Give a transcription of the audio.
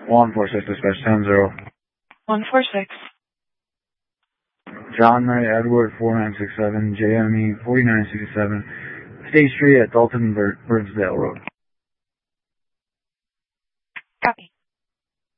146, dispatch 10-0. 146. John Knight Edward 4967, JME 4967, State Street at Dalton Birdsdale Road. Copy.